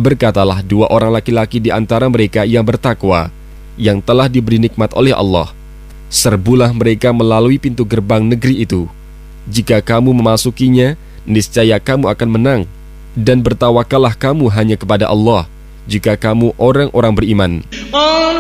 Berkatalah dua orang laki-laki di antara mereka yang bertakwa, yang telah diberi nikmat oleh Allah, serbulah mereka melalui pintu gerbang negeri itu. Jika kamu memasukinya, niscaya kamu akan menang, dan bertawakallah kamu hanya kepada Allah, jika kamu orang-orang beriman.